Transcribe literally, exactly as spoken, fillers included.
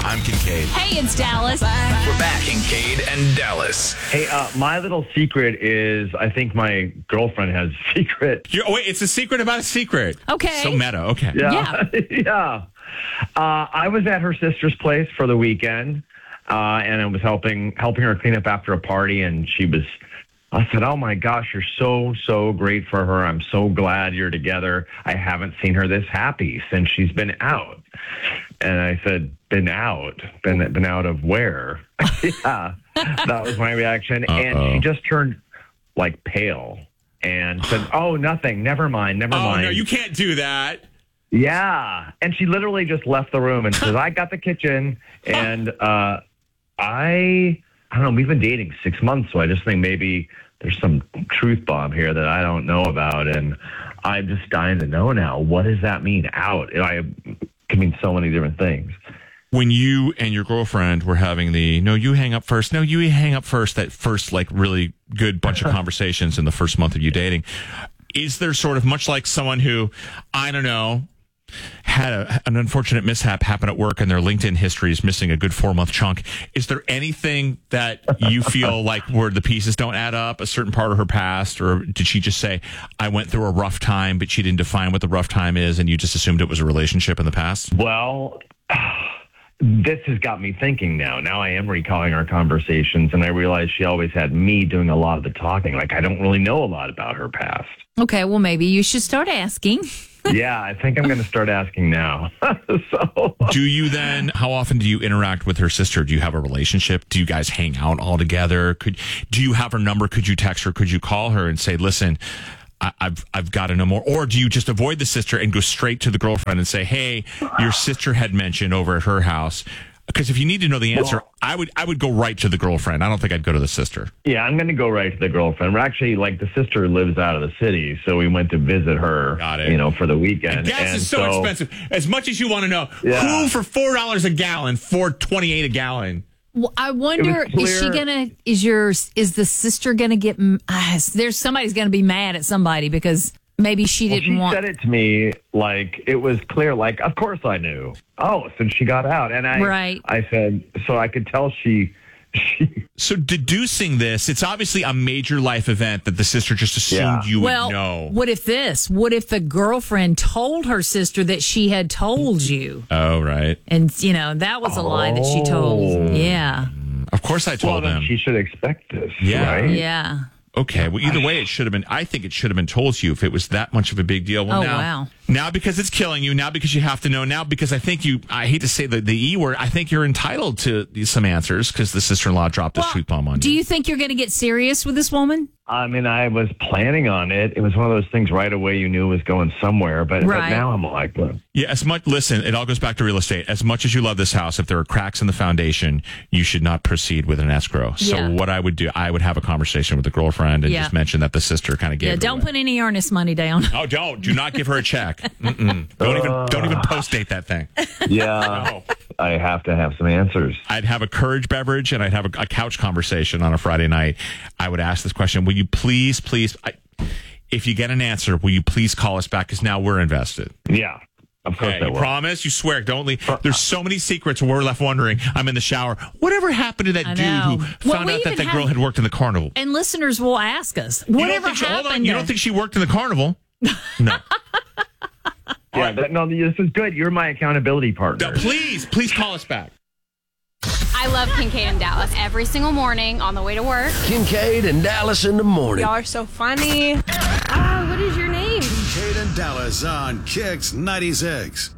I'm Kincaid. Hey, it's Dallas. We're back, Kincaid and Dallas. Hey, uh, my little secret is I think my girlfriend has a secret. You're, oh, wait, it's a secret about a secret. Okay. So meta. Okay. Yeah. Yeah. Uh, I was at her sister's place for the weekend, uh, and I was helping helping her clean up after a party, and she was, I said, oh my gosh, you're so, so great for her. I'm so glad you're together. I haven't seen her this happy since she's been out. And I said, been out? Been been out of where? Yeah, that was my reaction. Uh-oh. And she just turned like pale and said, oh, nothing. Never mind. Never oh, mind. Oh, no, you can't do that. Yeah. And she literally just left the room and says, I got the kitchen. And uh, I, I don't know, we've been dating six months. So I just think maybe there's some truth bomb here that I don't know about. And I'm just dying to know now. What does that mean? Out. I can mean so many different things. When you and your girlfriend were having the, no, you hang up first. No, you hang up first. That first, like, really good bunch of conversations in the first month of you dating. Is there sort of much like someone who, I don't know, had a, an unfortunate mishap happen at work and their LinkedIn history is missing a good four month chunk. Is there anything that you feel like where the pieces don't add up, a certain part of her past, or did she just say, I went through a rough time, but she didn't define what the rough time is and you just assumed it was a relationship in the past? Well, this has got me thinking now. Now I am recalling our conversations and I realize she always had me doing a lot of the talking. Like I don't really know a lot about her past. Okay, well, maybe you should start asking. Yeah, I think I'm going to start asking now. So, do you then, how often do you interact with her sister? Do you have a relationship? Do you guys hang out all together? Could, do you have her number? Could you text her? Could you call her and say, listen, I, I've I've got to know more? Or do you just avoid the sister and go straight to the girlfriend and say, hey, your sister had mentioned over at her house? Because if you need to know the answer, well, I would I would go right to the girlfriend. I don't think I'd go to the sister. Yeah, I'm going to go right to the girlfriend. We're actually, like, the sister lives out of the city, so we went to visit her, Got it. you know, for the weekend. And gas and is so, so expensive. As much as you want to know, yeah. Who for four dollars a gallon, four twenty-eight a gallon? Well, I wonder, is she gonna? Is your is the sister gonna get? Uh, there's somebody's gonna be mad at somebody because maybe she well, didn't she want. She said it to me like it was clear. Like, of course I knew. Oh, since she got out, and I, right. I said, so I could tell she. She, so deducing this, it's obviously a major life event that the sister just assumed yeah. you well, would know. What if this? What if the girlfriend told her sister that she had told you? Oh, right. And, you know, that was a oh. lie that she told. Yeah. Of course I told well, them. She should expect this, yeah. right? Yeah. Okay, well, either way, it should have been, I think it should have been told to you if it was that much of a big deal. Well, oh, now, wow. Now because it's killing you, now because you have to know, now because I think you, I hate to say the, the E word, I think you're entitled to some answers because the sister-in-law dropped a well, truth bomb on you. Do you think you're going to get serious with this woman? I mean, I was planning on it. It was one of those things right away you knew it was going somewhere, but, right. but now I'm like, well. Yeah, as much, listen, it all goes back to real estate. As much as you love this house, if there are cracks in the foundation, you should not proceed with an escrow. So yeah. what I would do, I would have a conversation with the girlfriend and yeah. just mention that the sister kind of gave Yeah, it don't away. put any earnest money down. Oh, don't. Do not give her a check. Mm-mm. Don't uh, even don't even post date that thing. Yeah. No. I have to have some answers. I'd have a courage beverage and I'd have a, a couch conversation on a Friday night. I would ask this question: will you please, please, I, if you get an answer, will you please call us back? Because now we're invested. Yeah. Of course Okay, I you will. promise? You swear? Don't leave. There's so many secrets. We're left wondering. I'm in the shower. Whatever happened to that I dude know. who Well, found we out that even that girl have- had worked in the carnival? And listeners will ask us, You don't whatever think she, hold happened on, you to- don't think she worked in the carnival? No. Yeah, that, no, this is good. You're my accountability partner. No, please, please call us back. I love Kincaid and Dallas every single morning on the way to work. Kincaid and Dallas in the morning. Y'all are so funny. Ah, what is your name? Kincaid and Dallas on Kix ninety-six.